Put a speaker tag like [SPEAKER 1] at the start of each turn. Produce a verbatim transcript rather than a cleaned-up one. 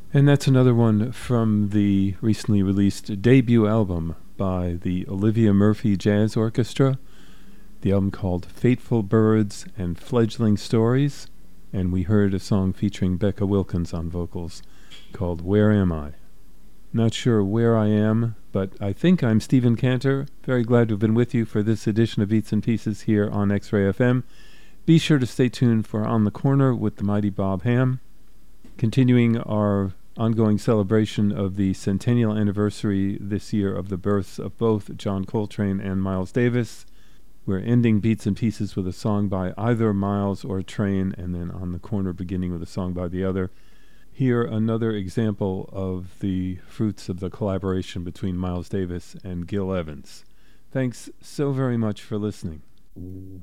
[SPEAKER 1] And that's another one from the recently released debut album by the Olivia Murphy Jazz Orchestra, the album called Fateful Birds and Fledgling Stories, and we heard a song featuring Becca Wilkins on vocals called Where Am I? Not sure where I am, but I think I'm Stephen Cantor. Very glad to have been with you for this edition of Beats and Pieces here on X-Ray F M. Be sure to stay tuned for On the Corner with the mighty Bob Ham. Continuing our ongoing celebration of the centennial anniversary this year of the births of both John Coltrane and Miles Davis. We're ending Beats and Pieces with a song by either Miles or Train, and then On the Corner beginning with a song by the other. Here, another example of the fruits of the collaboration between Miles Davis and Gil Evans. Thanks so very much for listening.